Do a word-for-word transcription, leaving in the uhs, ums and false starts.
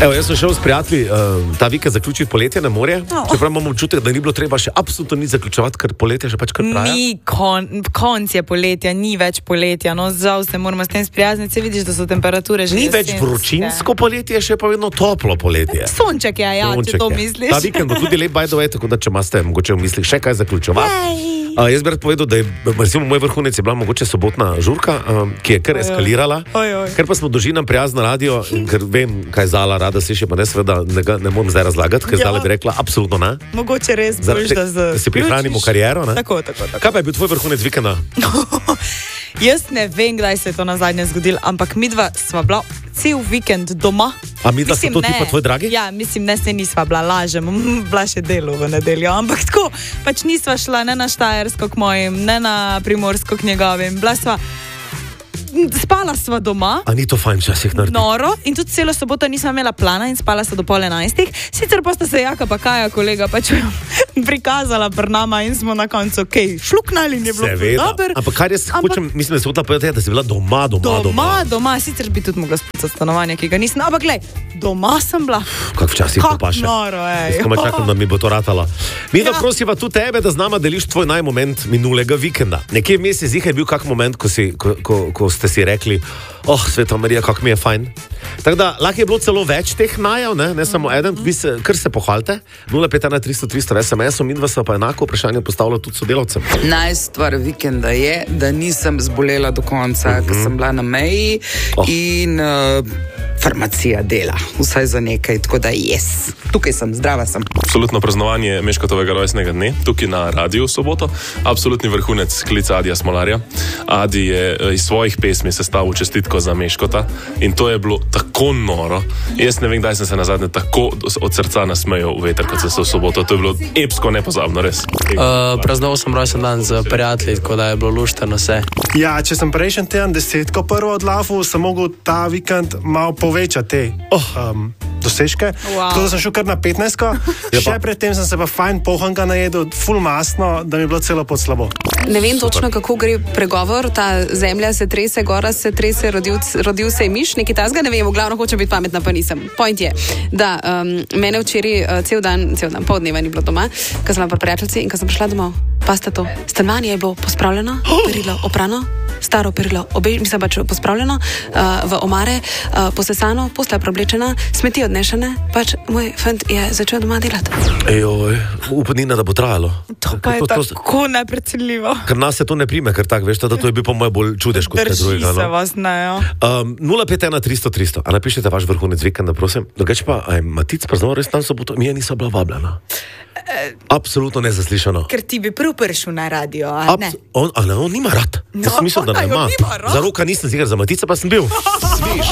Evo, jaz sem šel s prijatelji uh, ta vikend zaključiti poletje na morje, oh. Čeprav imamo občutek, da ni bilo treba še absolutno ni zaključevati, ker poletje še pač kar traja. Ni kon, konc je poletja, ni več poletja, no žal se moramo s tem sprijazniti, se vidiš, da so temperature že Ni več vročinsko poletje, še pa vedno toplo poletje. Sonček je, ja, Sonček če to je. misliš. Ta vikend bo tudi lep, by the way, tako da če imate mogoče v mislih še kaj zaključevati. Uh, jaz bi rad povedal, da je, recimo, moj vrhunec je bila mogoče sobotna žurka, um, ki je kar eskalirala, Oj, oj. ker pa smo dožina prijazna radio in ker vem, kaj Zala rada sliši, pa ne seveda ne, ga- ne morem zdaj razlagati, ker Ja. Zala bi rekla absolutno ne. Mogoče res boš, Zaradi da te- da si prihranimo kariero, ne? Tako, tako, tako. Kaj pa je bil tvoj vrhunec vikenda? Jaz ne vem, kdaj se je to nazadnje zgodilo, ampak midva sva bila cel vikend doma. A midva sta Mislim, to ti ne. pa tvoj dragi? Ja, mislim, ne, se nisva bila, lažem, bila še delo v nedeljo, ampak tako, pač nisva šla ne na Štajersko k mojim, ne na Primorsko k njegovim, bila sva, spala sva doma. A ni to fajn včasih narediti? Noro in tudi celo soboto nisem imela plana in spala sem do pol enajstih. Sicer pa sta se Jaka pa Kaja, kolega, pač prikazala pri nama in smo na koncu okay, šluknali in je bilo Seveda. dobro. Ampak kar jaz Ampak- hočem, mislim, da se hotela povedati, da si bila doma, doma, doma. Doma, doma, sicer bi tudi mogla spucati stanovanje, ki ga nisem, ampak glej, doma sem bila. Kak včasih to Kak paše. noro, ej. Jaz komaj čakam, da mi bo to ratalo. Mi da Ja. prosiva tudi tebe, da z nama deliš tvoj najmoment minulega vikenda. Nekje vmes je zihaj bil kak moment, ko, si, ko, ko, ko ste si rekli, oh, Sveta Marija, kako mi je fajn. Tako da, lahko je bilo celo več teh najav, ne, ne samo eden, vi se, kar se pohvalite. nula pet ena tristo tristo es em es-om in dva se pa enako vprašanje postavlja tudi sodelavcem. Najstvar vikenda je, da nisem zbolela do konca, uh -huh. ker sem bila na meji Oh. oh. in uh, farmacija dela, vsaj za nekaj, tako da jes, tukaj sem, zdrava sem. Absolutno praznovanje Meškotovega rojstnega dne, tukaj na radiju v soboto. Absolutni vrhunec klica Adija Smolarja. Adi je eh, iz svojih pesmi sestavil čestitko za Meškota in to je bilo tako noro. Jaz ne vem, kdaj sem se nazadnje tako od srca nasmejal v veter, kot sem se v soboto. To je bilo epsko nepozabno, res. Uh, praznoval sem rojsten dan z prijatelji, tako da je bilo lušteno vse. Ja, če sem prejšnji teden desetko prvo odlafil, sem mogel ta vikend malo povečati te um, dosežke. Wow. Tako da sem šel kar na petnajstko, še predtem sem se pa fajn pohanka najedel, ful masno, da mi je bilo celo pod slabo. Ne vem točno, kako gre pregovor, ta zemlja se trese, gora se trese, rodil, rodil se je miš, nekaj tasga, ne vem, v glavno hočem biti pametna, pa nisem. Point je, da um, mene včeraj uh, cel dan, cel dan, pol dneva ni bilo doma, ko sem bila pri prijateljici in ko sem prišla domov, pa sta to, stanovanje je bilo pospravljeno, perilo oprano, staro perilo, obe, mislim pač pospravljeno, uh, v omare, uh, posesano, posla preoblečena, smeti odnešene, pač moj fant je začel doma delati. Ejoj, upanina, da bo trajalo. To pa je To- to- tako neprecenljivo. Ker nas se to ne prime, ker tako, veš, da to je bil po mojem bolj čudež kot kaj Drži drugega. se No? vas, ne, jo. Um, nula pet ena tristo tristo, a napišite vaš vrhunec vikenda, prosim. Drugače pa, a je Matic praznoval res tam soboto, mi je nisem bila vabljena. Absolutno nezaslišano. Ker ti bi prv prišel na radio, a ne? Abs- on, a ne, on nima rad. Jaz No, sem mislil, da ona ne jo ima. nima rad. Za roka nisem zigar, za Matica pa sem bil. Sviš.